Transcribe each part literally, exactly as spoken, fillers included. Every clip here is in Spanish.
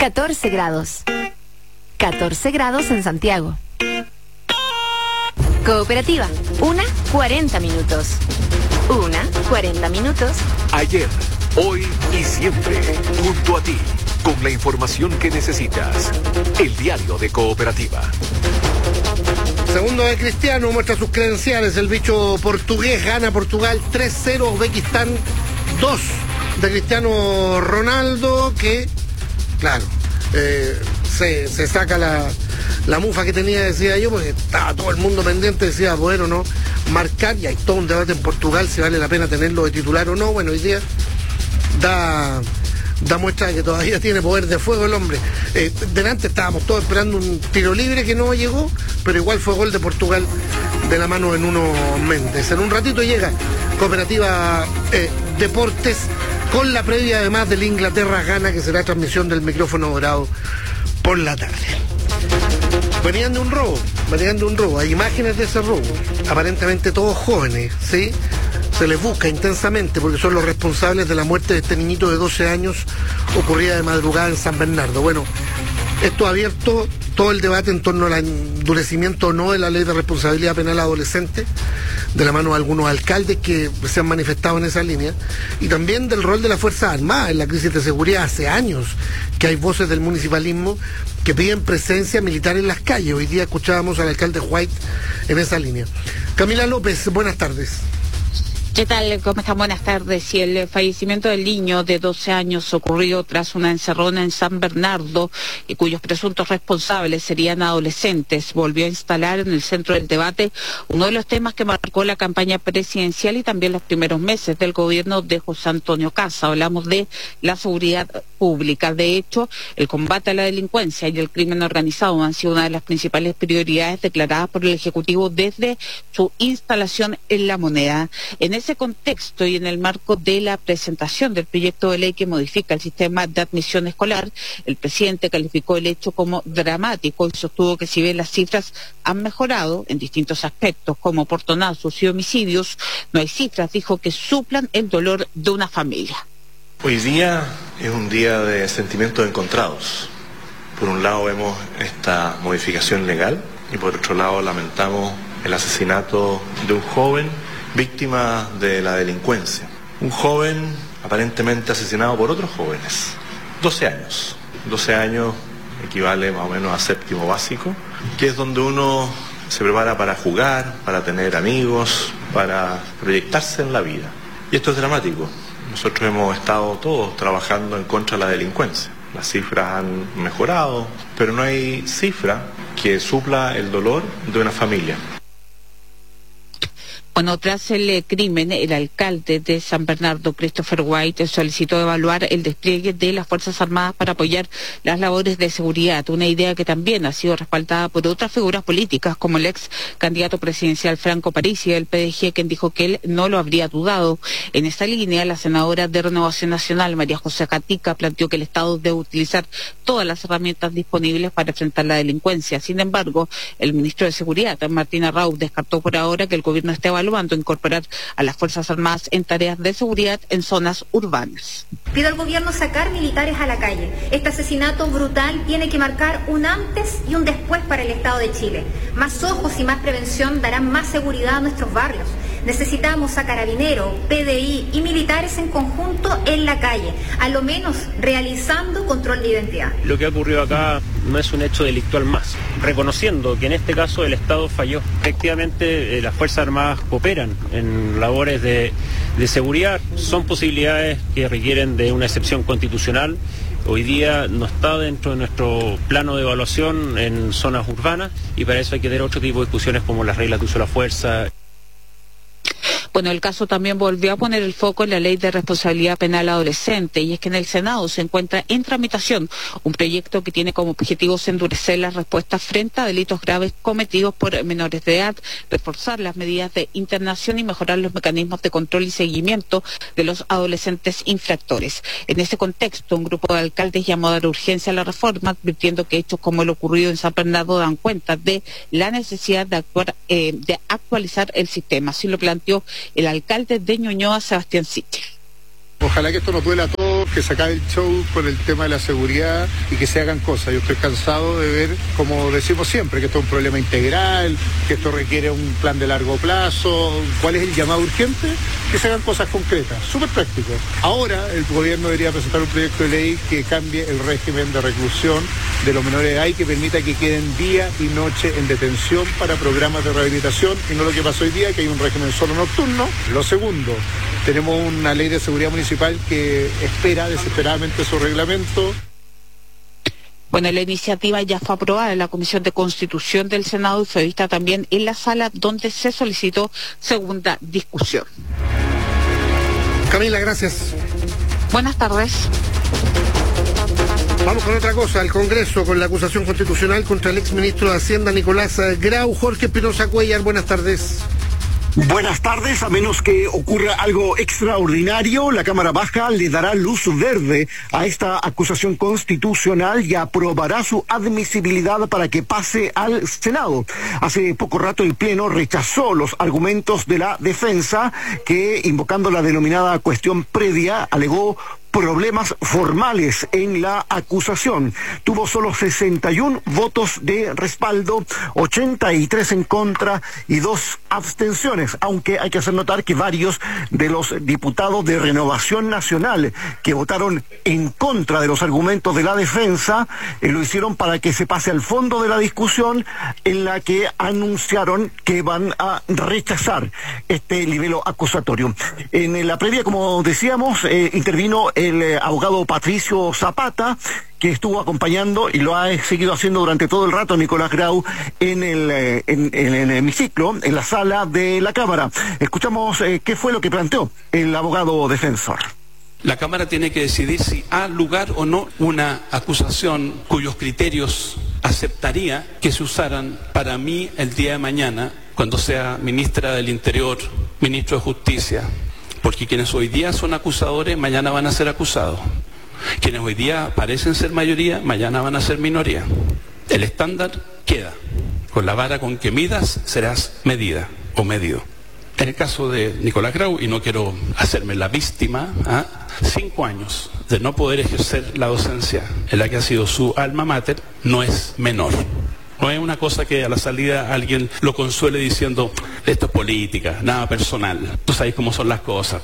catorce grados. catorce grados en Santiago. Cooperativa, una cuarenta minutos. Una cuarenta minutos. Ayer, hoy y siempre, junto a ti, con la información que necesitas. El diario de Cooperativa. Segundo de Cristiano, muestra sus credenciales. El bicho portugués gana Portugal tres cero, Uzbekistán dos de Cristiano Ronaldo, que, claro, eh, se, se saca la, la mufa que tenía, decía yo, porque estaba todo el mundo pendiente, decía, bueno, no, marcar, y hay todo un debate en Portugal si vale la pena tenerlo de titular o no. Bueno, hoy día da... da muestra de que todavía tiene poder de fuego el hombre. Eh, delante estábamos todos esperando un tiro libre que no llegó, pero igual fue gol de Portugal de la mano de Nuno Méndez. En un ratito llega Cooperativa eh, Deportes con la previa además del Inglaterra-Ghana, que será transmisión del micrófono dorado por la tarde. Venían de un robo, venían de un robo. Hay imágenes de ese robo, aparentemente todos jóvenes, ¿sí? Se les busca intensamente porque son los responsables de la muerte de este niñito de doce años ocurrida de madrugada en San Bernardo. Bueno, esto ha abierto todo el debate en torno al endurecimiento o no de la ley de responsabilidad penal adolescente, de la mano de algunos alcaldes que se han manifestado en esa línea, y también del rol de las Fuerzas Armadas en la crisis de seguridad. Hace años que hay voces del municipalismo que piden presencia militar en las calles. Hoy día escuchábamos al alcalde White en esa línea. Camila López, buenas tardes. ¿Qué tal? ¿Cómo están? Buenas tardes. Y el fallecimiento del niño de doce años ocurrió tras una encerrona en San Bernardo, y cuyos presuntos responsables serían adolescentes, volvió a instalar en el centro del debate uno de los temas que marcó la campaña presidencial y también los primeros meses del gobierno de José Antonio Kassa. Hablamos de la seguridad pública. De hecho, el combate a la delincuencia y el crimen organizado han sido una de las principales prioridades declaradas por el Ejecutivo desde su instalación en La Moneda. En ese contexto y en el marco de la presentación del proyecto de ley que modifica el sistema de admisión escolar, el presidente calificó el hecho como dramático y sostuvo que si bien las cifras han mejorado en distintos aspectos como portonazos y homicidios, no hay cifras, dijo, que suplan el dolor de una familia. Hoy día es un día de sentimientos encontrados. Por un lado vemos esta modificación legal y por otro lado lamentamos el asesinato de un joven víctima de la delincuencia. Un joven aparentemente asesinado por otros jóvenes. doce años. doce años equivale más o menos a séptimo básico, que es donde uno se prepara para jugar, para tener amigos, para proyectarse en la vida. Y esto es dramático. Nosotros hemos estado todos trabajando en contra de la delincuencia. Las cifras han mejorado, pero no hay cifra que supla el dolor de una familia. Bueno, tras el crimen, el alcalde de San Bernardo, Christopher White, solicitó evaluar el despliegue de las Fuerzas Armadas para apoyar las labores de seguridad, una idea que también ha sido respaldada por otras figuras políticas, como el ex candidato presidencial Franco Parisi del P D G, quien dijo que él no lo habría dudado. En esta línea, la senadora de Renovación Nacional, María José Gatica, planteó que el Estado debe utilizar todas las herramientas disponibles para enfrentar la delincuencia. Sin embargo, el ministro de Seguridad, Martín Arrau, descartó por ahora que el gobierno esté evaluando incorporar a las Fuerzas Armadas en tareas de seguridad en zonas urbanas. Pido al gobierno sacar militares a la calle. Este asesinato brutal tiene que marcar un antes y un después para el Estado de Chile. Más ojos y más prevención darán más seguridad a nuestros barrios. Necesitamos a Carabineros, P D I y militares en conjunto en la calle, a lo menos realizando control de identidad. Lo que ha ocurrido acá no es un hecho delictual más, reconociendo que en este caso el Estado falló. Efectivamente, eh, las Fuerzas Armadas cooperan en labores de, de seguridad. Son posibilidades que requieren de una excepción constitucional. Hoy día no está dentro de nuestro plano de evaluación en zonas urbanas y para eso hay que tener otro tipo de discusiones como las reglas de uso de la fuerza. Bueno, el caso también volvió a poner el foco en la ley de responsabilidad penal adolescente, y es que en el Senado se encuentra en tramitación un proyecto que tiene como objetivo endurecer las respuestas frente a delitos graves cometidos por menores de edad, reforzar las medidas de internación y mejorar los mecanismos de control y seguimiento de los adolescentes infractores. En ese contexto, un grupo de alcaldes llamó a dar urgencia a la reforma, advirtiendo que hechos como el ocurrido en San Bernardo dan cuenta de la necesidad de actuar, eh, de actualizar el sistema. Así lo planteó el alcalde de Ñuñoa, Sebastián Sichel. Ojalá que esto nos duela a todos pido que se acabe el show con el tema de la seguridad y que se hagan cosas. Yo estoy cansado de ver, como decimos siempre, que esto es un problema integral, que esto requiere un plan de largo plazo. ¿Cuál es el llamado urgente? Que se hagan cosas concretas, súper práctico. Ahora el gobierno debería presentar un proyecto de ley que cambie el régimen de reclusión de los menores de edad y que permita que queden día y noche en detención para programas de rehabilitación y no lo que pasó hoy día, que hay un régimen solo nocturno. Lo segundo, tenemos una ley de seguridad municipal que espera desesperadamente su reglamento. Bueno, la iniciativa ya fue aprobada en la Comisión de Constitución del Senado y fue vista también en la sala donde se solicitó segunda discusión. Camila, gracias. Buenas tardes. Vamos con otra cosa, el Congreso con la acusación constitucional contra el exministro de Hacienda Nicolás Grau. Jorge Espinosa Cuellar, buenas tardes. Buenas tardes. A menos que ocurra algo extraordinario, la Cámara Baja le dará luz verde a esta acusación constitucional y aprobará su admisibilidad para que pase al Senado. Hace poco rato el Pleno rechazó los argumentos de la defensa que, invocando la denominada cuestión previa, alegó problemas formales en la acusación. Tuvo solo sesenta y uno votos de respaldo, ochenta y tres en contra y dos abstenciones, aunque hay que hacer notar que varios de los diputados de Renovación Nacional que votaron en contra de los argumentos de la defensa eh, lo hicieron para que se pase al fondo de la discusión, en la que anunciaron que van a rechazar este libelo acusatorio. En la previa, como decíamos, eh, intervino el eh, abogado Patricio Zapata, que estuvo acompañando y lo ha seguido haciendo durante todo el rato Nicolás Grau en el, eh, en, en el hemiciclo, en la sala de la Cámara. Escuchamos eh, qué fue lo que planteó el abogado defensor. La Cámara tiene que decidir si ha lugar o no una acusación cuyos criterios aceptaría que se usaran para mí el día de mañana, cuando sea ministra del Interior, ministro de Justicia, porque quienes hoy día son acusadores, mañana van a ser acusados. Quienes hoy día parecen ser mayoría, mañana van a ser minoría. El estándar queda. Con la vara con que midas, serás medida o medido. En el caso de Nicolás Grau, y no quiero hacerme la víctima, ¿ah? cinco años de no poder ejercer la docencia en la que ha sido su alma mater, no es menor. No es una cosa que a la salida alguien lo consuele diciendo, esto es política, nada personal. Tú sabes cómo son las cosas.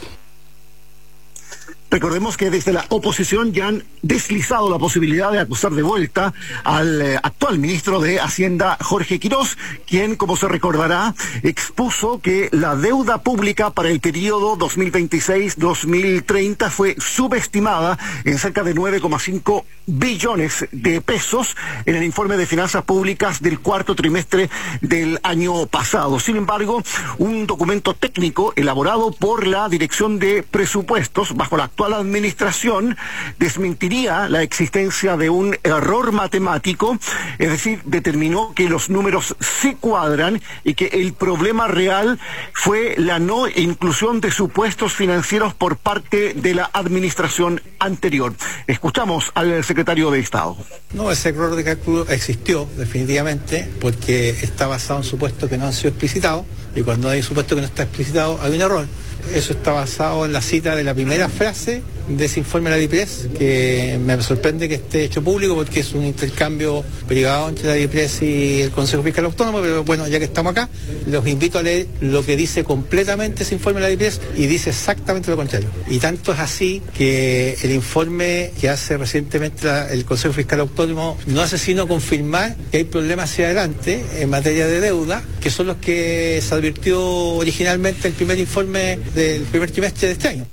Recordemos que desde la oposición ya han deslizado la posibilidad de acusar de vuelta al eh, actual ministro de Hacienda, Jorge Quirós, quien, como se recordará, expuso que la deuda pública para el periodo dos mil veintiséis a dos mil treinta fue subestimada en cerca de nueve coma cinco billones de pesos en el informe de finanzas públicas del cuarto trimestre del año pasado. Sin embargo, un documento técnico elaborado por la Dirección de Presupuestos bajo la actual administración desmentiría la existencia de un error matemático, es decir, determinó que los números sí cuadran y que el problema real fue la no inclusión de supuestos financieros por parte de la administración anterior. Escuchamos al secretario de Estado. No, ese error de cálculo existió definitivamente porque está basado en supuestos que no han sido explicitados, y cuando hay un supuesto que no está explicitado hay un error. Eso está basado en la cita de la primera frase de ese informe de la DIPRES, que me sorprende que esté hecho público porque es un intercambio privado entre la DIPRES y el Consejo Fiscal Autónomo, pero bueno, ya que estamos acá, los invito a leer lo que dice completamente ese informe de la DIPRES y dice exactamente lo contrario. Y tanto es así que el informe que hace recientemente la, el Consejo Fiscal Autónomo no hace sino confirmar que hay problemas hacia adelante en materia de deuda, que son los que se advirtió originalmente el primer informe del primer trimestre de este año.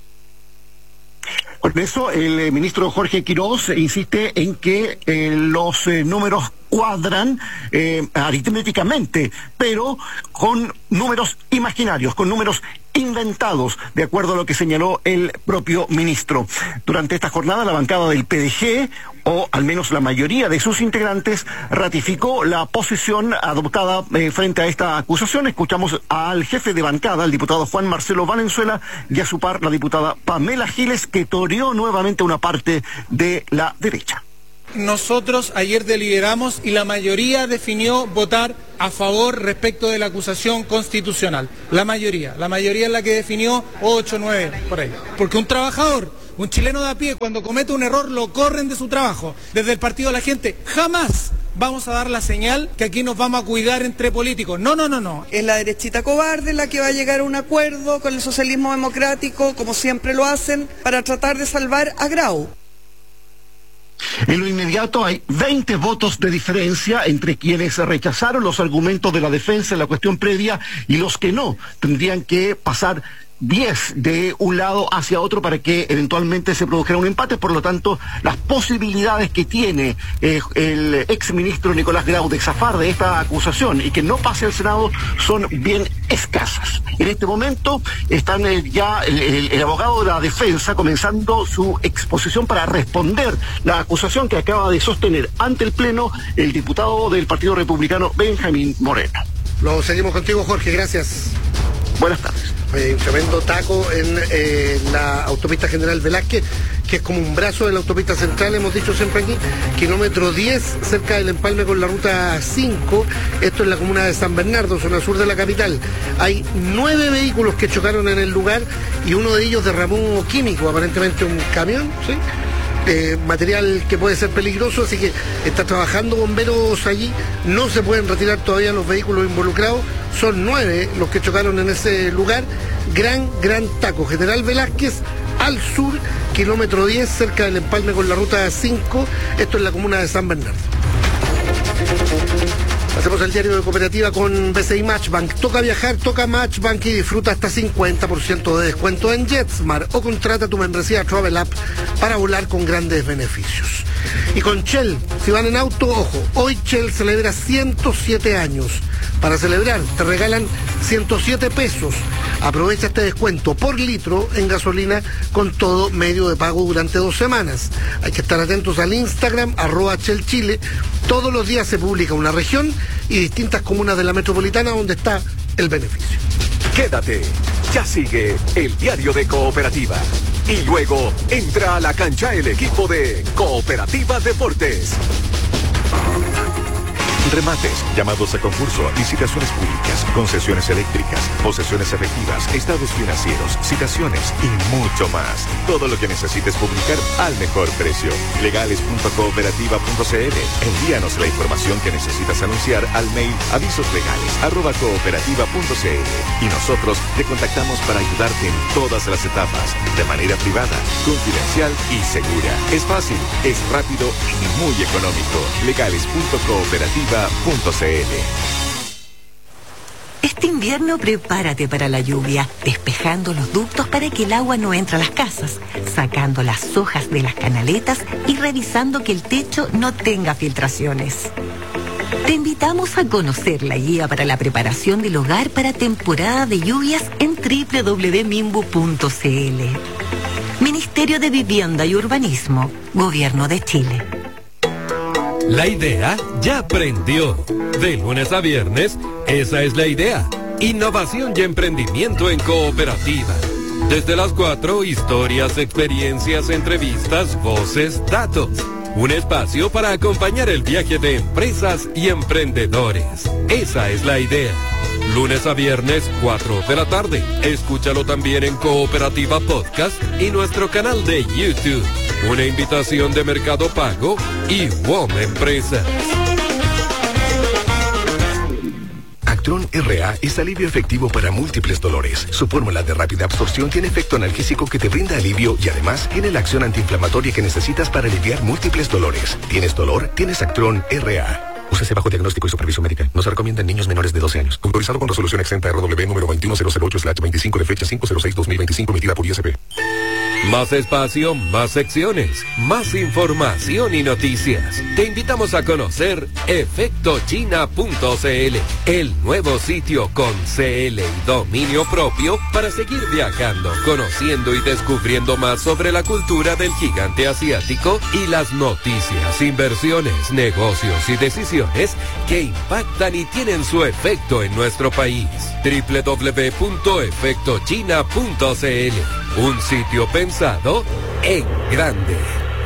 Con eso, el eh, ministro Jorge Quirós insiste en que eh, los eh, números cuadran eh, aritméticamente, pero con números imaginarios, con números inventados, de acuerdo a lo que señaló el propio ministro. Durante esta jornada, la bancada del P D G, o al menos la mayoría de sus integrantes, ratificó la posición adoptada eh, frente a esta acusación. Escuchamos al jefe de bancada, el diputado Juan Marcelo Valenzuela, y a su par la diputada Pamela Giles, que toreó nuevamente una parte de la derecha. Nosotros ayer deliberamos y la mayoría definió votar a favor respecto de la acusación constitucional. La mayoría, la mayoría es la que definió ocho, nueve, por ahí. Porque un trabajador Un chileno de a pie, cuando comete un error, lo corren de su trabajo. Desde el Partido de la Gente, jamás vamos a dar la señal que aquí nos vamos a cuidar entre políticos. No, no, no, no. Es la derechita cobarde la que va a llegar a un acuerdo con el socialismo democrático, como siempre lo hacen, para tratar de salvar a Grau. En lo inmediato hay veinte votos de diferencia entre quienes rechazaron los argumentos de la defensa en la cuestión previa y los que no. Tendrían que pasar diez de un lado hacia otro para que eventualmente se produjera un empate. Por lo tanto, las posibilidades que tiene eh, el exministro Nicolás Grau de zafar de esta acusación y que no pase al Senado son bien escasas. En este momento están eh, ya el, el, el abogado de la defensa comenzando su exposición para responder la acusación que acaba de sostener ante el Pleno el diputado del Partido Republicano Benjamín Moreno. Lo seguimos contigo, Jorge, gracias. Buenas tardes. Hay un tremendo taco en eh, la autopista General Velázquez, que es como un brazo de la autopista central, hemos dicho siempre aquí, kilómetro diez, cerca del empalme con la ruta cinco, esto es la comuna de San Bernardo, zona sur de la capital. Hay nueve vehículos que chocaron en el lugar y uno de ellos derramó químico, aparentemente un camión, ¿sí? Eh, material que puede ser peligroso, así que está trabajando bomberos allí, no se pueden retirar todavía los vehículos involucrados, son nueve los que chocaron en ese lugar. Gran, gran taco, General Velázquez al sur, kilómetro diez, cerca del empalme con la ruta cinco, esto es la comuna de San Bernardo. Hacemos el diario de cooperativa con B C I Matchbank. Toca viajar, toca Matchbank y disfruta hasta cincuenta por ciento de descuento en JetSmart o contrata tu membresía Travel App para volar con grandes beneficios. Y con Shell, si van en auto, ojo, hoy Shell celebra ciento siete años. Para celebrar, te regalan ciento siete pesos. Aprovecha este descuento por litro en gasolina con todo medio de pago durante dos semanas. Hay que estar atentos al Instagram, arroba Shell Chile. Todos los días se publica una región y distintas comunas de la metropolitana donde está el beneficio. Quédate, ya sigue el diario de Cooperativa. Y luego entra a la cancha el equipo de Cooperativa Deportes. Remates, llamados a concurso, licitaciones públicas, concesiones eléctricas, posesiones efectivas, estados financieros, citaciones y mucho más. Todo lo que necesites publicar al mejor precio. legales punto cooperativa punto c l. Envíanos la información que necesitas anunciar al mail avisoslegales arroba cooperativa punto c l y nosotros te contactamos para ayudarte en todas las etapas, de manera privada, confidencial y segura. Es fácil, es rápido y muy económico. legales punto cooperativa punto c l. Este invierno prepárate para la lluvia, despejando los ductos para que el agua no entre a las casas, sacando las hojas de las canaletas y revisando que el techo no tenga filtraciones. Te invitamos a conocer la guía para la preparación del hogar para temporada de lluvias en doble u doble u doble u punto minbu punto c l. Ministerio de Vivienda y Urbanismo, Gobierno de Chile. La idea ya prendió. De lunes a viernes, esa es la idea. Innovación y emprendimiento en cooperativa. Desde las cuatro, historias, experiencias, entrevistas, voces, datos. Un espacio para acompañar el viaje de empresas y emprendedores. Esa es la idea. Lunes a viernes, cuatro de la tarde. Escúchalo también en Cooperativa Podcast y nuestro canal de YouTube. Una invitación de Mercado Pago y W O M Empresas. Actron R A es alivio efectivo para múltiples dolores. Su fórmula de rápida absorción tiene efecto analgésico que te brinda alivio y además tiene la acción antiinflamatoria que necesitas para aliviar múltiples dolores. ¿Tienes dolor? Tienes Actron R A. Úsese bajo diagnóstico y supervisión médica. No se recomienda en niños menores de doce años. Autorizado con resolución exenta R W número veintiuno mil ocho slash veinticinco de fecha cinco cero seis dos mil veinticinco emitida por I S P. Más espacio, más secciones, más información y noticias. Te invitamos a conocer efecto china punto c l, el nuevo sitio con C L y dominio propio para seguir viajando, conociendo y descubriendo más sobre la cultura del gigante asiático y las noticias, inversiones, negocios y decisiones que impactan y tienen su efecto en nuestro país. doble u doble u doble u punto efecto china punto c l, un sitio pensado en grande.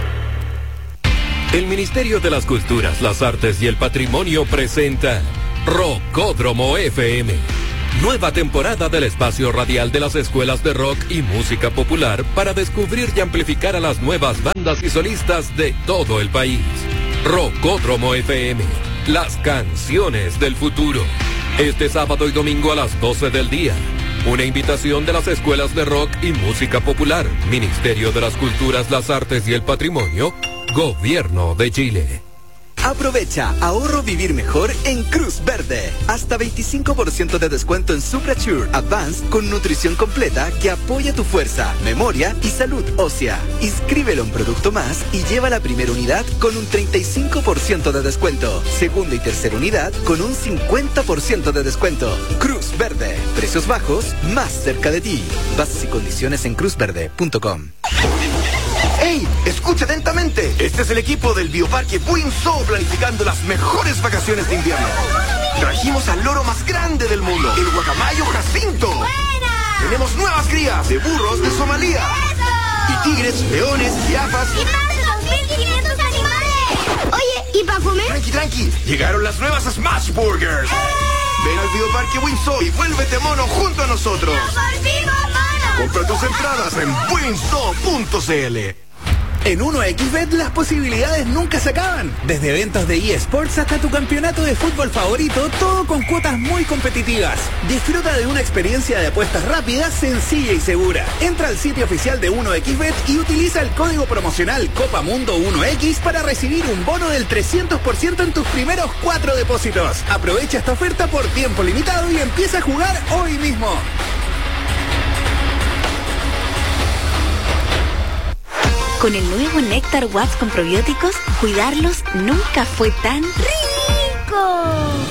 El Ministerio de las Culturas, las Artes y el Patrimonio presenta Rocódromo F M. Nueva temporada del espacio radial de las escuelas de rock y música popular para descubrir y amplificar a las nuevas bandas y solistas de todo el país. Rocódromo F M, las canciones del futuro. Este sábado y domingo a las doce del día. Una invitación de las escuelas de rock y música popular, Ministerio de las Culturas, las Artes y el Patrimonio, Gobierno de Chile. Aprovecha ahorro vivir mejor en Cruz Verde. Hasta veinticinco por ciento de descuento en SupraSure Advanced con nutrición completa que apoya tu fuerza, memoria y salud ósea. Inscríbelo en Producto Más y lleva la primera unidad con un treinta y cinco por ciento de descuento. Segunda y tercera unidad con un cincuenta por ciento de descuento. Cruz Verde. Precios bajos, más cerca de ti. Bases y condiciones en cruz verde punto com. ¡Ey! Escucha atentamente. Este es el equipo del Bioparque Windsor planificando las mejores vacaciones de invierno. Trajimos al loro más grande del mundo, el guacamayo Jacinto. ¡Buena! Tenemos nuevas crías de burros de Somalia. ¡Eso! Y tigres, leones, jirafas. ¡Y más de dos mil quinientos animales! Oye, ¿y para comer? Tranqui, tranqui. Llegaron las nuevas Smash Burgers. ¡Eh! Ven al Bioparque Windsor y vuélvete mono junto a nosotros. ¡Nos volvimos mono! Compra tus entradas en windsor punto c l. En uno equis bet las posibilidades nunca se acaban. Desde eventos de eSports hasta tu campeonato de fútbol favorito, todo con cuotas muy competitivas. Disfruta de una experiencia de apuestas rápida, sencilla y segura. Entra al sitio oficial de uno equis bet y utiliza el código promocional Copa Mundo uno equis para recibir un bono del trescientos por ciento en tus primeros cuatro depósitos. Aprovecha esta oferta por tiempo limitado y empieza a jugar hoy mismo. Con el nuevo Néctar Watts con probióticos, cuidarlos nunca fue tan rico.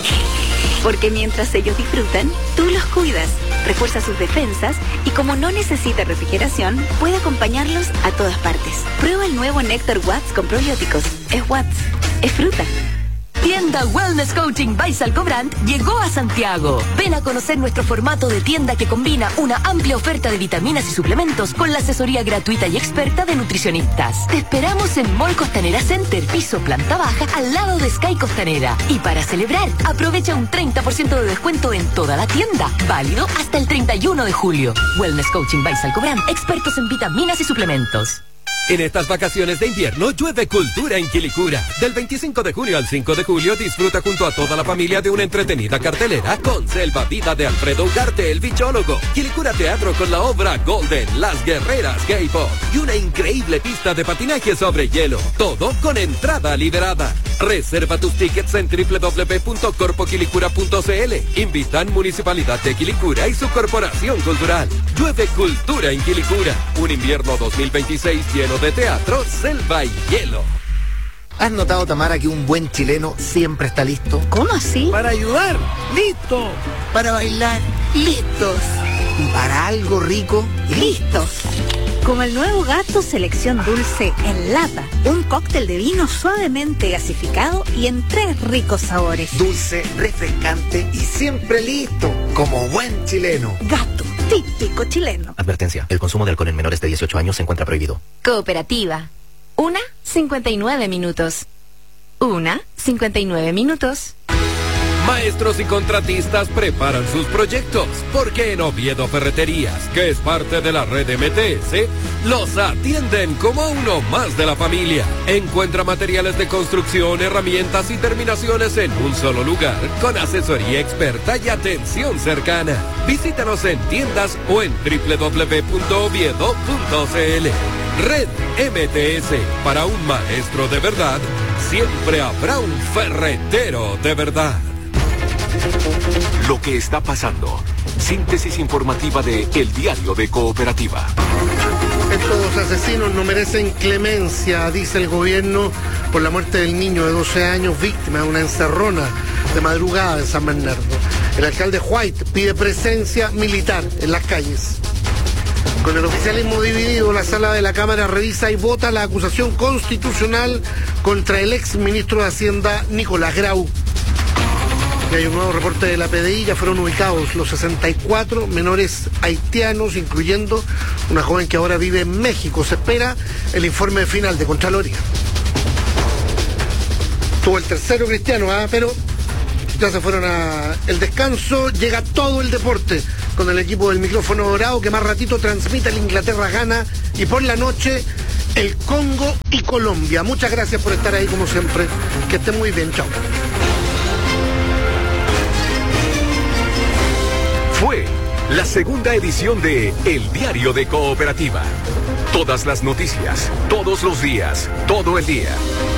Porque mientras ellos disfrutan, tú los cuidas, refuerza sus defensas y como no necesita refrigeración, puede acompañarlos a todas partes. Prueba el nuevo Néctar Watts con probióticos. Es Watts, es fruta. Tienda Wellness Coaching by Salcobrand llegó a Santiago. Ven a conocer nuestro formato de tienda que combina una amplia oferta de vitaminas y suplementos con la asesoría gratuita y experta de nutricionistas. Te esperamos en Mall Costanera Center, piso planta baja, al lado de Sky Costanera. Y para celebrar, aprovecha un treinta por ciento de descuento en toda la tienda. Válido hasta el treinta y uno de julio. Wellness Coaching by Salcobrand, expertos en vitaminas y suplementos. En estas vacaciones de invierno llueve cultura en Quilicura. Del veinticinco de junio al cinco de julio disfruta junto a toda la familia de una entretenida cartelera con Selva Vida de Alfredo Ugarte, el bichólogo, Quilicura Teatro con la obra Golden, Las Guerreras Gay Pop y una increíble pista de patinaje sobre hielo. Todo con entrada liberada. Reserva tus tickets en doble u doble u doble u punto corpo quilicura punto c l. Invitan Municipalidad de Quilicura y su Corporación Cultural. Llueve cultura en Quilicura. Un invierno dos mil veintiséis lleno de teatro, selva y hielo. ¿Has notado, Tamara, que un buen chileno siempre está listo? ¿Cómo así? Para ayudar, listo. Para bailar, listos. Y para algo rico, listos. Como el nuevo Gato Selección Dulce en lata. Un cóctel de vino suavemente gasificado y en tres ricos sabores. Dulce, refrescante y siempre listo. Como buen chileno. Gato, típico chileno. Advertencia, el consumo de alcohol en menores de dieciocho años se encuentra prohibido. Cooperativa. Una, cincuenta y nueve minutos. Una, cincuenta y nueve minutos. Maestros y contratistas preparan sus proyectos, porque en Oviedo Ferreterías, que es parte de la red M T S, los atienden como a uno más de la familia. Encuentra materiales de construcción, herramientas y terminaciones en un solo lugar, con asesoría experta y atención cercana. Visítanos en tiendas o en doble u doble u doble u punto oviedo punto c l. Red M T S, para un maestro de verdad, siempre habrá un ferretero de verdad. Lo que está pasando. Síntesis informativa de El Diario de Cooperativa. Estos asesinos no merecen clemencia, dice el gobierno, por la muerte del niño de doce años, víctima de una encerrona de madrugada en San Bernardo. El alcalde White pide presencia militar en las calles. Con el oficialismo dividido, la sala de la Cámara revisa y vota la acusación constitucional contra el ex ministro de Hacienda, Nicolás Grau. Y hay un nuevo reporte de la P D I, ya fueron ubicados los sesenta y cuatro menores haitianos, incluyendo una joven que ahora vive en México. Se espera el informe final de Contraloría. Tuvo el tercero Cristiano, ¿ah? Pero ya se fueron a el descanso. Llega todo el deporte con el equipo del micrófono dorado que más ratito transmite el Inglaterra-Ghana y por la noche el Congo y Colombia. Muchas gracias por estar ahí como siempre. Que estén muy bien. Chao. Fue la segunda edición de El Diario de Cooperativa. Todas las noticias, todos los días, todo el día.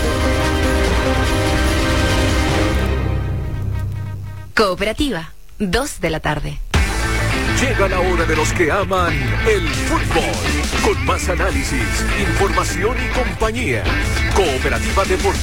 Cooperativa, dos de la tarde. Llega la hora de los que aman el fútbol. Con más análisis, información y compañía. Cooperativa Deportiva.